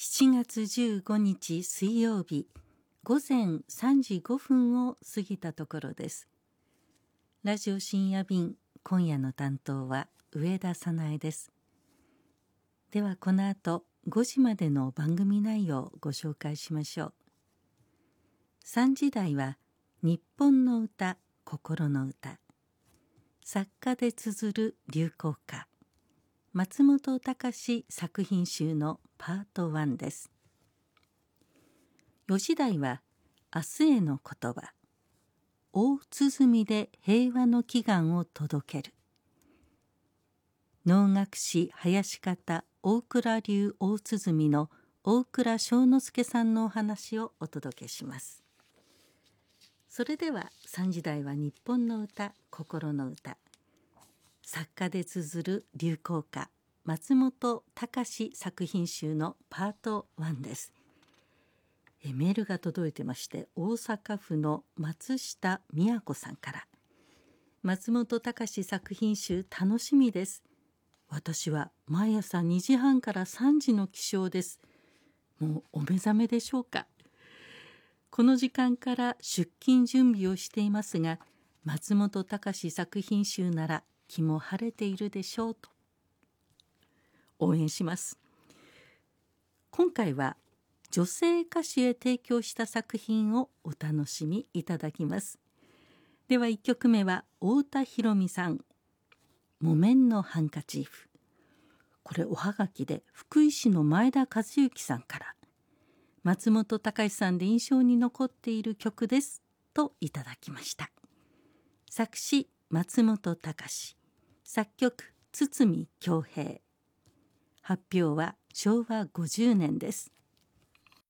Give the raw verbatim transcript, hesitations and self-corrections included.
しちがつじゅうごにち水曜日ごぜんさんじごふんを過ぎたところです。ラジオ深夜便、今夜の担当は上田早苗です。ではこの後ごじまでの番組内容をご紹介しましょう。さんじ台は日本の歌、心の歌、作家で綴る流行歌、松本隆作品集のパートワンです。よじ台は明日への言葉、大鼓で平和の祈願を届ける。能楽師林方大倉流大鼓の大倉正之助さんのお話をお届けします。それではさんじ台は日本の歌、心の歌、作家で綴る流行歌、松本隆作品集のパートワンです。えメールが届いてまして、大阪府の松下美也子さんから、松本隆作品集楽しみです。私は毎朝にじはんからさんじの起床です。もうお目覚めでしょうか。この時間から出勤準備をしていますが、松本隆作品集なら気も晴れているでしょうと応援します。今回は女性歌手へ提供した作品をお楽しみいただきます。ではいっきょくめは太田裕美さん、木綿のハンカチーフ。これおはがきで福井市の前田和幸さんから、松本隆さんで印象に残っている曲ですといただきました。作詞松本隆、作曲堤恭平、発表はしょうわごじゅうねんです。